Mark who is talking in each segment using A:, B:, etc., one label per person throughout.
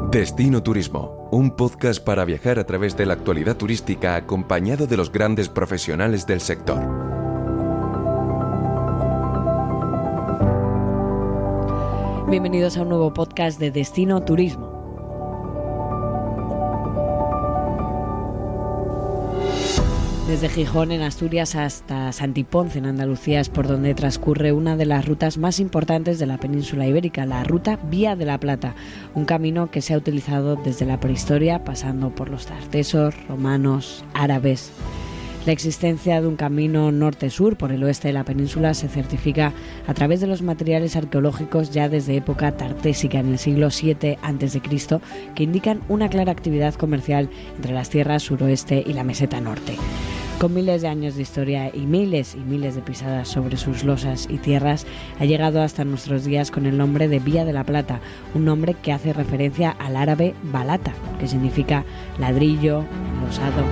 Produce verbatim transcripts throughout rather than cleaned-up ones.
A: Destino Turismo, un podcast para viajar a través de la actualidad turística acompañado de los grandes profesionales del sector.
B: Bienvenidos a un nuevo podcast de Destino Turismo. Desde Gijón, en Asturias, hasta Santiponce, en Andalucía, es por donde transcurre una de las rutas más importantes de la península ibérica, la ruta Vía de la Plata, un camino que se ha utilizado desde la prehistoria, pasando por los tartesos, romanos, árabes. La existencia de un camino norte-sur por el oeste de la península se certifica a través de los materiales arqueológicos ya desde época tartésica, en el siglo siete antes de Cristo, que indican una clara actividad comercial entre las tierras suroeste y la meseta norte. Con miles de años de historia y miles y miles de pisadas sobre sus losas y tierras, ha llegado hasta nuestros días con el nombre de Vía de la Plata, un nombre que hace referencia al árabe balata, que significa ladrillo, losado.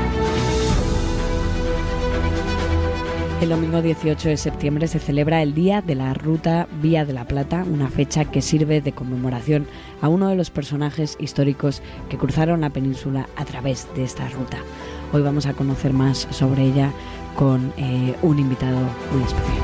B: El domingo dieciocho de septiembre se celebra el Día de la Ruta Vía de la Plata, una fecha que sirve de conmemoración a uno de los personajes históricos que cruzaron la península a través de esta ruta. Hoy vamos a conocer más sobre ella con eh, un invitado muy especial.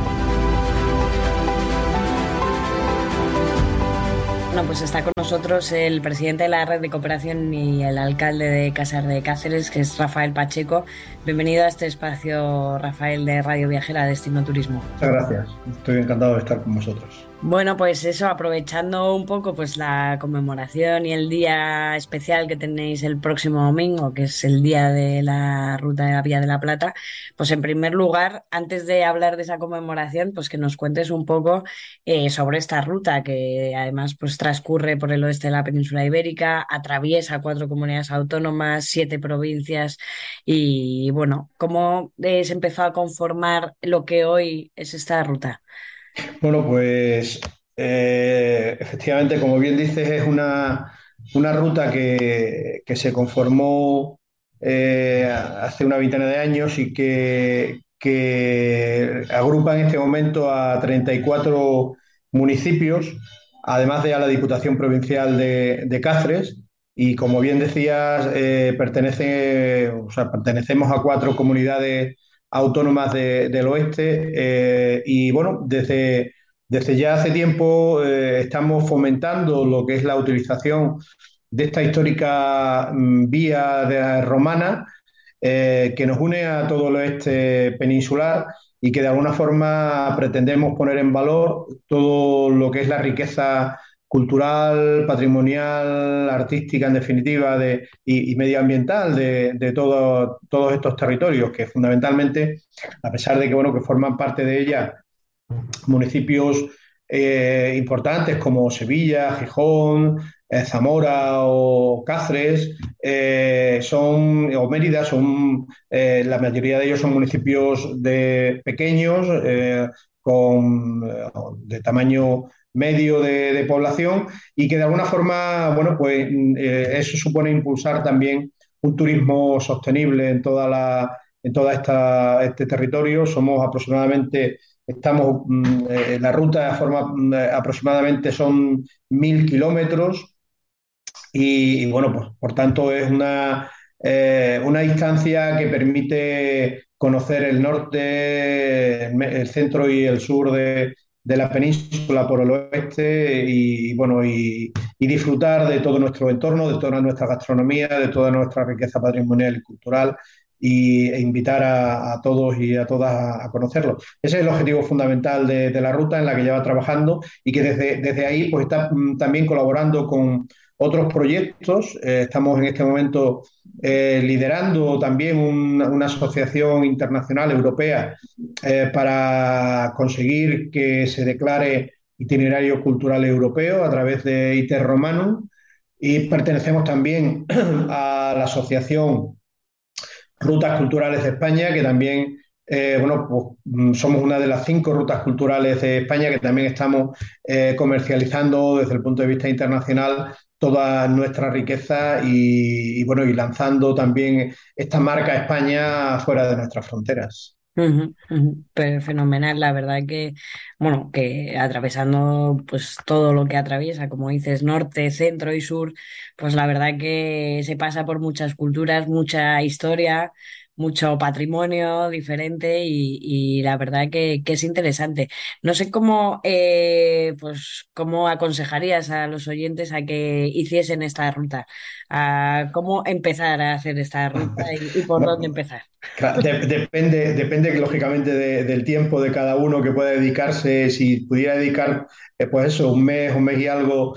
B: Bueno, pues está con nosotros el presidente de la Red de Cooperación y el alcalde de Casar de Cáceres, que es Rafael Pacheco. Bienvenido a este espacio, Rafael, de Radio Viajera Destino Turismo.
C: Muchas gracias, estoy encantado de estar con vosotros.
B: Bueno, pues eso, aprovechando un poco pues la conmemoración y el día especial que tenéis el próximo domingo, que es el día de la Ruta de la Vía de la Plata, pues en primer lugar, antes de hablar de esa conmemoración, pues que nos cuentes un poco eh, sobre esta ruta, que además pues transcurre por el oeste de la península ibérica, atraviesa cuatro comunidades autónomas, siete provincias y bueno, ¿cómo eh, se empezó a conformar lo que hoy es esta ruta?
C: Bueno, pues eh, efectivamente, como bien dices, es una, una ruta que, que se conformó eh, hace una veintena de años y que, que agrupa en este momento a treinta y cuatro municipios, además de a la Diputación Provincial de, de Cáceres. Y como bien decías, eh, pertenece, o sea, pertenecemos a cuatro comunidades autónomas de- del oeste eh, y bueno, desde, desde ya hace tiempo eh, estamos fomentando lo que es la utilización de esta histórica mm, vía de- romana eh, que nos une a todo el oeste peninsular y que de alguna forma pretendemos poner en valor todo lo que es la riqueza cultural, patrimonial, artística, en definitiva, de, y, y medioambiental de, de todo- todos estos territorios, que fundamentalmente, a pesar de que, bueno, que forman parte de ella municipios eh, importantes como Sevilla, Gijón, eh, Zamora o Cáceres, eh, son, o Mérida, son, eh, la mayoría de ellos son municipios de pequeños, eh, con, eh, de tamaño medio de, de población y que de alguna forma, bueno, pues eh, eso supone impulsar también un turismo sostenible en toda la, en toda esta, este territorio. Somos aproximadamente Estamos, mm, eh, la ruta forma mm, eh, aproximadamente son mil kilómetros y, y, bueno, pues por tanto es una, eh, una distancia que permite conocer el norte, el, me- el centro y el sur de, de la península por el oeste y, bueno, y, y disfrutar de todo nuestro entorno, de toda nuestra gastronomía, de toda nuestra riqueza patrimonial y cultural y, e invitar a, a todos y a todas a, a conocerlo. Ese es el objetivo fundamental de, de la ruta en la que lleva trabajando y que desde, desde ahí pues está mm, también colaborando con otros proyectos. Eh, estamos en este momento eh, liderando también un- una asociación internacional europea eh, para conseguir que se declare itinerario cultural europeo a través de ITER Romanum y pertenecemos también a la asociación Rutas Culturales de España, que también, eh, bueno, pues mm, somos una de las cinco rutas culturales de España que también estamos eh, comercializando desde el punto de vista internacional toda nuestra riqueza y, y, bueno, y lanzando también esta marca España fuera de nuestras fronteras.
B: Ujú, ujú. Pero fenomenal, la verdad que, bueno, que atravesando pues todo lo que atraviesa, como dices, norte, centro y sur, pues la verdad que se pasa por muchas culturas, mucha historia, mucho patrimonio diferente y, y la verdad que, que es interesante. No sé cómo, eh, pues, cómo aconsejarías a los oyentes a que hiciesen esta ruta, a cómo empezar a hacer esta ruta y, y por dónde empezar.
C: Claro, de- depende, depende lógicamente de- del tiempo de cada uno que pueda dedicarse. Si pudiera dedicar, eh, pues eso, un mes, un mes y algo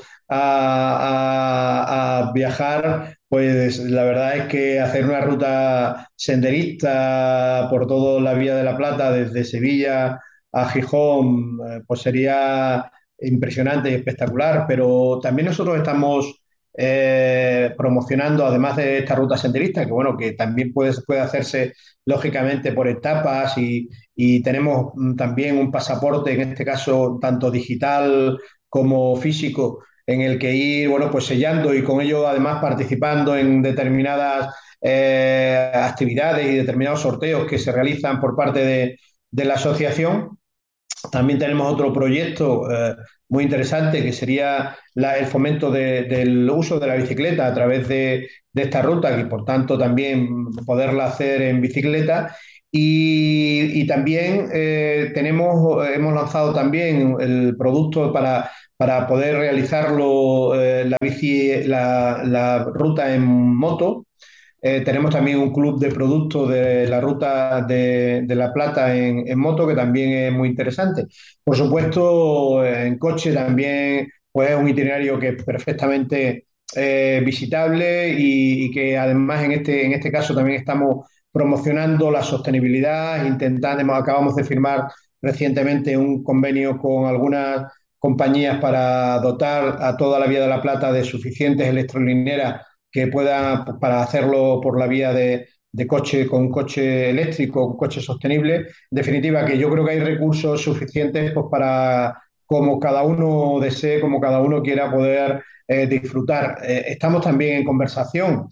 C: a, a- a viajar, pues la verdad es que hacer una ruta senderista por toda la Vía de la Plata, desde Sevilla a Gijón, eh, pues sería impresionante y espectacular. Pero también nosotros estamos eh, promocionando, además de esta ruta senderista, que bueno, que también puede, puede hacerse lógicamente por etapas y, y tenemos mm, también un pasaporte, en este caso tanto digital como físico, en el que ir, bueno, pues sellando y con ello además participando en determinadas eh, actividades y determinados sorteos que se realizan por parte de, de la asociación. También tenemos otro proyecto eh, muy interesante que sería la- el fomento de- del uso de la bicicleta a través de, de esta ruta y por tanto también poderla hacer en bicicleta. Y, y también eh, tenemos, hemos lanzado también el producto para, para poder realizarlo, eh, la bici, la, la ruta en moto. Eh, tenemos también un club de productos de la ruta de, de La Plata en, en moto, que también es muy interesante. Por supuesto, en coche también pues, es un itinerario que es perfectamente eh, visitable y, y que además en este, en este caso también estamos promocionando la sostenibilidad, intentando, hemos- acabamos de firmar recientemente un convenio con algunas compañías para dotar a toda la Vía de la Plata de suficientes electrolineras que pueda, pues, para hacerlo por la vía de, de coche, con coche eléctrico, con coche sostenible. En definitiva, que yo creo que hay recursos suficientes pues, para, como cada uno desee, como cada uno quiera poder eh, disfrutar. Eh, estamos también en conversación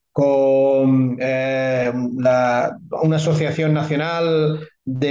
C: con eh, la- una asociación nacional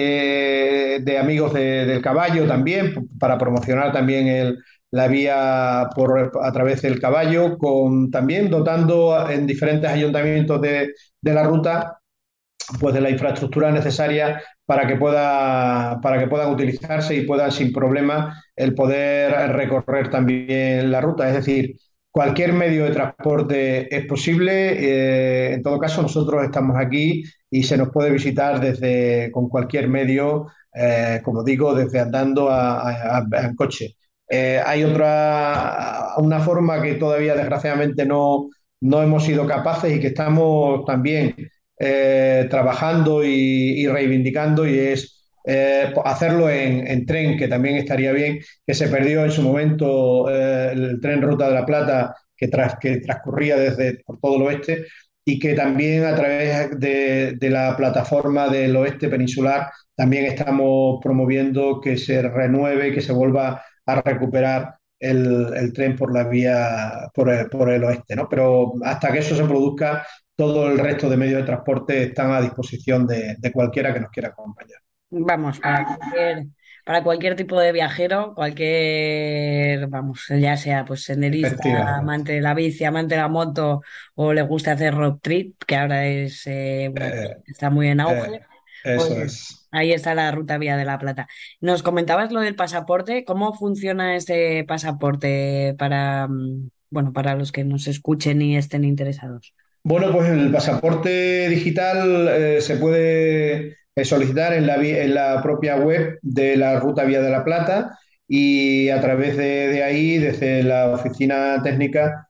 C: de, de amigos de- del caballo también, para promocionar también el, la vía por, a través del caballo, con, también dotando en diferentes ayuntamientos de, de la ruta pues de la infraestructura necesaria para que pueda, para que puedan utilizarse y puedan sin problema el poder recorrer también la ruta. Es decir, cualquier medio de transporte es posible. Eh, en todo caso, nosotros estamos aquí y se nos puede visitar desde con cualquier medio, eh, como digo, desde andando a, a, a- en coche. Eh, hay otra, una forma que todavía desgraciadamente no, no hemos sido capaces y que estamos también eh, trabajando y, y reivindicando y es eh, hacerlo en, en tren, que también estaría bien, que se perdió en su momento eh, el tren Ruta de la Plata que, tras, que transcurría desde por todo el oeste y que también a través de, de la plataforma del oeste peninsular también estamos promoviendo que se renueve, que se vuelva a recuperar el, el tren por la vía, por el, por el oeste, ¿no? Pero hasta que eso se produzca, todo el resto de medios de transporte están a disposición de, de cualquiera que nos quiera acompañar.
B: Vamos, para cualquier, para cualquier tipo de viajero, cualquier, vamos, ya sea pues senderista,
C: Efectivamente.
B: amante de la bici, amante de la moto o le gusta hacer road trip, que ahora es, eh, bueno,
C: Eh,
B: está muy en auge,
C: eh, eso
B: pues
C: es.
B: ahí está la ruta Vía de la Plata. Nos comentabas lo del pasaporte, ¿cómo funciona este pasaporte para, mm, bueno, para los que nos escuchen y estén interesados?
C: Bueno, pues el pasaporte digital eh, se puede eh, solicitar en la, vi- en la propia web de la Ruta Vía de la Plata y a través de, de ahí, desde la oficina técnica,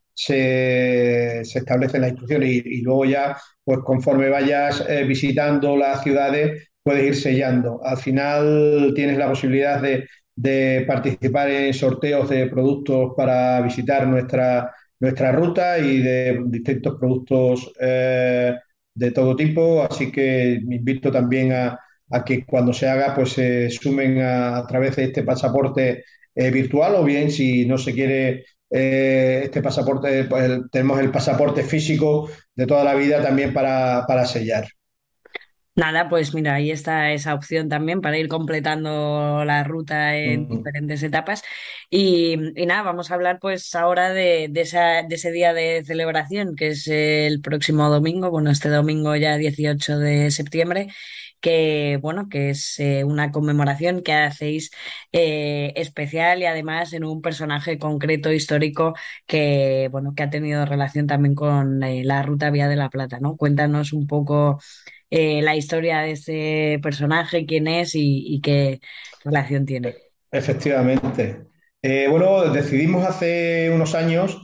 C: se, se establecen las instrucciones y, y luego ya, pues conforme vayas eh, visitando las ciudades, puedes ir sellando. Al final tienes la posibilidad de, de participar en sorteos de productos para visitar nuestra nuestra ruta y de distintos productos eh, de todo tipo. Así que me invito también a, a que cuando se haga, pues se sumen a, a través de este pasaporte eh, virtual o bien si no se quiere eh, este pasaporte, pues el- tenemos el pasaporte físico de toda la vida también para, para sellar.
B: Nada, pues mira, ahí está esa opción también para ir completando la ruta en
C: Mm,
B: diferentes etapas. Y, y nada, vamos a hablar pues ahora de, de esa- de ese día de celebración, que es el próximo domingo, bueno, este domingo ya dieciocho de septiembre, que bueno, que es eh, una conmemoración que hacéis eh, especial y además en un personaje concreto histórico que bueno, que ha tenido relación también con eh, la Ruta Vía de la Plata, ¿no? Cuéntanos un poco eh, la historia de ese personaje, quién es y, y qué relación tiene.
C: Efectivamente. Eh, bueno, decidimos hace unos años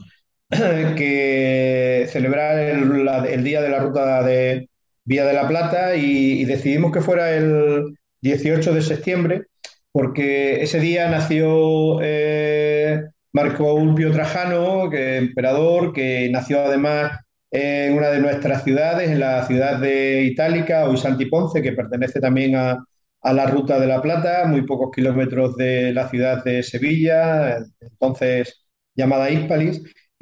C: que celebrar el, la- el Día de la Ruta de Vía de la Plata y, y decidimos que fuera el dieciocho de septiembre porque ese día nació eh, Marco Ulpio Trajano, que emperador, que nació además en una de nuestras ciudades, en la ciudad de Itálica, hoy Santi Ponce, que pertenece también a a la Ruta de la Plata, muy pocos kilómetros de la ciudad de Sevilla, entonces llamada Hispalis,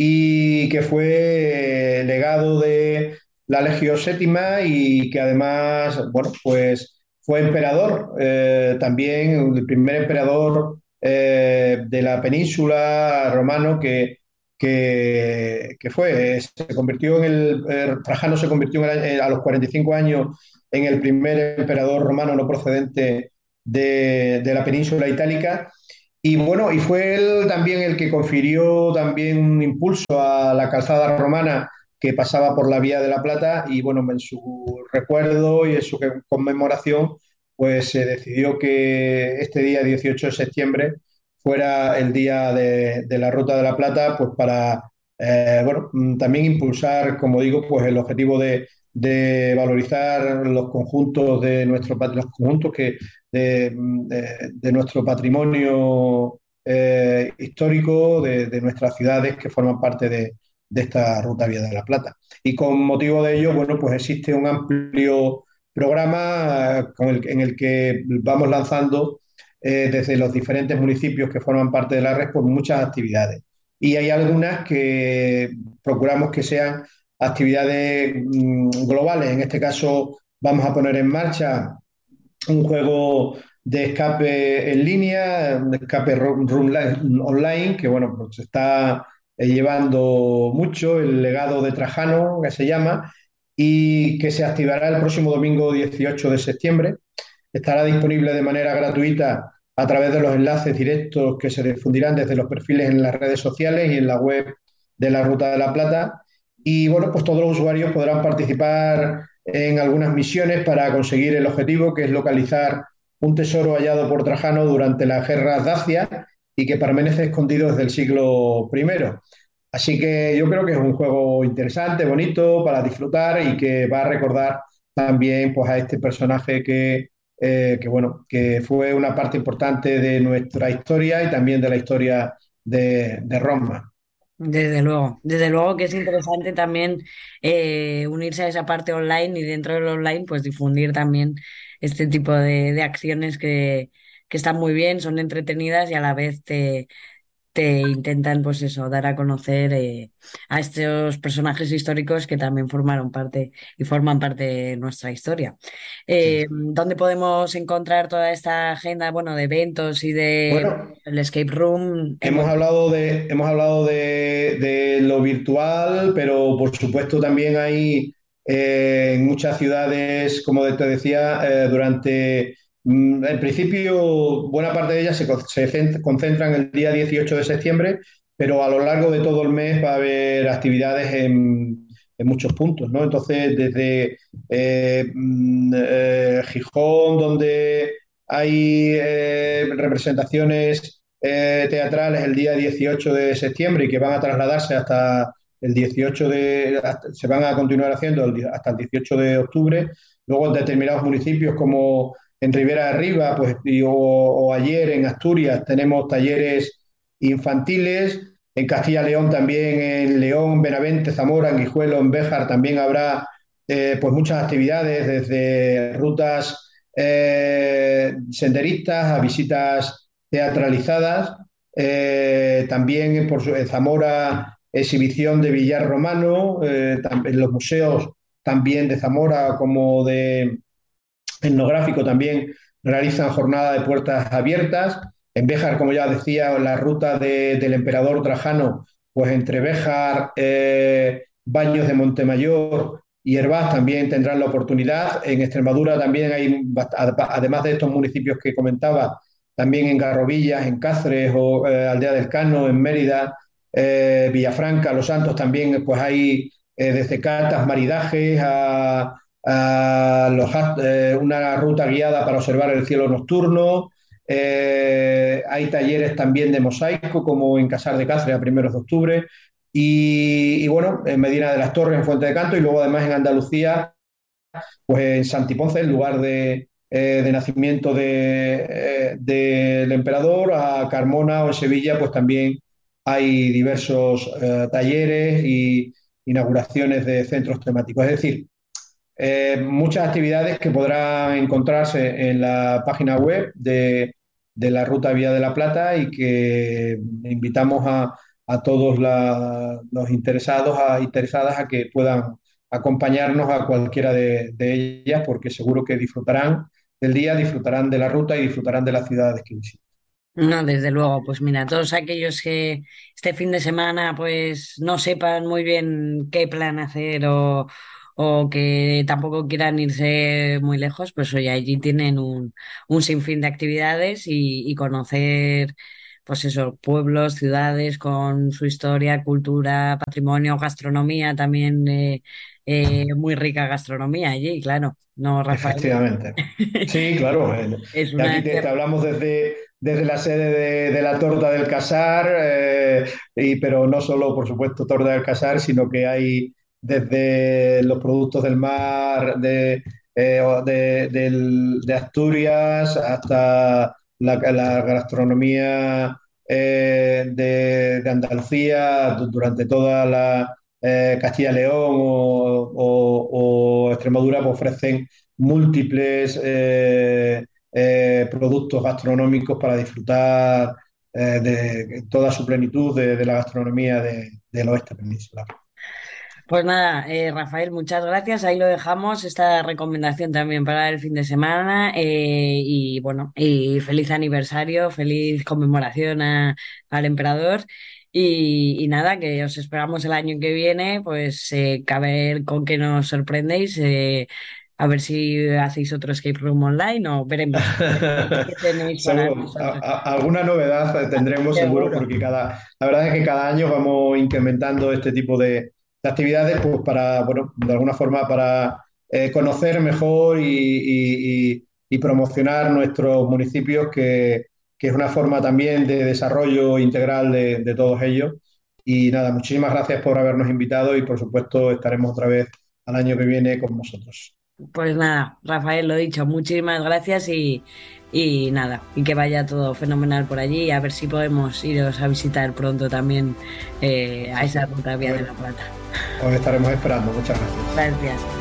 C: y que fue legado de la Legio Séptima y que además, bueno, pues fue emperador, eh, también el primer emperador eh, de la península romano que, que, que fue, se convirtió en el, eh, Trajano se convirtió en el- a los cuarenta y cinco años en el primer emperador romano no procedente de, de la península itálica. Y bueno, y fue él también el que confirió también un impulso a la calzada romana que pasaba por la Vía de la Plata y bueno, en su recuerdo y en su conmemoración, pues se decidió que este día dieciocho de septiembre fuera el día de, de la Ruta de la Plata, pues para, eh, bueno, también impulsar, como digo, pues el objetivo de, de valorizar los conjuntos de nuestro los conjuntos que de, de, de nuestro patrimonio eh, histórico, de, de, nuestras ciudades que forman parte de, de, esta Ruta Vía de la Plata. Y con motivo de ello, bueno, pues existe un amplio programa con el, en el que vamos lanzando eh, desde los diferentes municipios que forman parte de la red, pues muchas actividades. Y hay algunas que procuramos que sean actividades mmm, globales. En este caso, vamos a poner en marcha un juego de escape en línea, un escape room online, que bueno, pues se está eh, llevando mucho, el legado de Trajano, que se llama, y que se activará el próximo domingo dieciocho de septiembre. Estará disponible de manera gratuita a través de los enlaces directos que se difundirán desde los perfiles en las redes sociales y en la web de la Ruta de la Plata. Y bueno, pues todos los usuarios podrán participar en algunas misiones para conseguir el objetivo, que es localizar un tesoro hallado por Trajano durante las guerras dacias y que permanece escondido desde el siglo primero. Así que yo creo que es un juego interesante, bonito para disfrutar y que va a recordar también pues, a este personaje que, eh, que, bueno, que fue una parte importante de nuestra historia y también de la historia de, de Roma.
B: Desde luego, desde luego que es interesante también eh, unirse a esa parte online y dentro del online pues difundir también este tipo de, de acciones que, que están muy bien, son entretenidas y a la vez te, te intentan, pues eso, dar a conocer eh, a estos personajes históricos que también formaron parte y forman parte de nuestra historia.
C: Sí.
B: Eh, ¿dónde podemos encontrar toda esta agenda, bueno, de eventos y de
C: Bueno,
B: el escape room?
C: Hemos
B: Hemos-
C: hablado de, hemos hablado de, de lo virtual, pero por supuesto también hay eh, en muchas ciudades, como te decía, eh, durante, mm, en principio, buena parte de ellas se, co- se cent- concentran el día dieciocho de septiembre, pero a lo largo de todo el mes va a haber actividades en, en muchos puntos, ¿no? Entonces, desde eh, mm, eh, Gijón, donde hay eh, representaciones eh, teatrales el día dieciocho de septiembre y que van a trasladarse hasta el dieciocho de, hasta- se van a continuar haciendo el di- hasta el dieciocho de octubre. Luego en determinados municipios como en Ribera de Arriba, pues, y- o, o ayer en Asturias tenemos talleres infantiles. En Castilla y León también, en León, Benavente, Zamora, en Guijuelo, en Béjar también habrá eh, pues muchas actividades desde rutas eh, senderistas a visitas teatralizadas. Eh, también por su- en Zamora, exhibición de billar romano, eh, tam- en los museos también de Zamora como de, etnográfico también realizan jornada de puertas abiertas. En Béjar, como ya decía, la ruta de, del emperador Trajano, pues entre Béjar, eh, Baños de Montemayor y Hervás también tendrán la oportunidad. En Extremadura también hay, además de estos municipios que comentaba, también en Garrovillas, en Cáceres o eh, Aldea del Cano, en Mérida, eh, Villafranca, Los Santos también, pues hay eh, desde catas, maridajes a, a los, eh, una ruta guiada para observar el cielo nocturno. Eh, hay talleres también de mosaico, como en Casar de Cáceres a primeros de octubre. Y, y, bueno, en Medina de las Torres, en Fuente de Canto, y luego además en Andalucía, pues en Santiponce, el lugar de, eh, de nacimiento de, eh, del emperador, a Carmona o en Sevilla, pues también hay diversos eh, talleres y inauguraciones de centros temáticos. Es decir, eh, muchas actividades que podrán encontrarse en la página web de, de la Ruta Vía de la Plata y que invitamos a, a todos la, los interesados, a, interesadas a que puedan acompañarnos a cualquiera de, de ellas, porque seguro que disfrutarán del día, disfrutarán de la ruta y disfrutarán de las ciudades que visitan.
B: No, desde luego, pues mira, todos aquellos que este fin de semana pues no sepan muy bien qué plan hacer o, o que tampoco quieran irse muy lejos, pues oye, allí tienen un, un sinfín de actividades y, y conocer, pues eso, pueblos, ciudades con su historia, cultura, patrimonio, gastronomía también, eh, eh, muy rica gastronomía allí, claro, ¿no, Rafael?
C: Efectivamente. Sí, claro. eh,
B: Es
C: y
B: una...
C: aquí te, te hablamos desde, desde la sede de, de la Torta del Casar, eh, y, pero no solo, por supuesto, Torta del Casar, sino que hay desde los productos del mar de, eh, o de, del- de Asturias hasta la, la gastronomía eh, de, de Andalucía du- durante toda la eh, Castilla-León o, o- o Extremadura, pues ofrecen múltiples eh, eh, productos gastronómicos para disfrutar eh, de toda su plenitud de, de la gastronomía de- del oeste peninsular.
B: Pues nada, eh, Rafael, muchas gracias. Ahí lo dejamos, esta recomendación también para el fin de semana. Eh, y bueno, y feliz aniversario, feliz conmemoración a- al emperador. Y, y nada, que os esperamos el año que viene, pues eh, que a ver con qué nos sorprendéis. Eh, a ver si hacéis otro escape room online o veremos qué tenéis para
C: Seguro, a-
B: nosotros.
C: a- alguna novedad tendremos seguro
B: Seguro.
C: porque cada, la verdad es que cada año vamos incrementando este tipo de, de actividades pues para, bueno, de alguna forma para eh, conocer mejor y, y- y- y promocionar nuestros municipios, que, que es una forma también de desarrollo integral de, de todos ellos. Y nada, muchísimas gracias por habernos invitado y por supuesto estaremos otra vez al año que viene con vosotros.
B: Pues nada, Rafael, lo dicho, muchísimas gracias y, y nada, y que vaya todo fenomenal por allí y a ver si podemos iros a visitar pronto también, eh, a
C: Sí, sí.
B: esa ruta
C: A
B: Vía de
C: ver,
B: la Plata.
C: os estaremos esperando. Muchas gracias.
B: Gracias.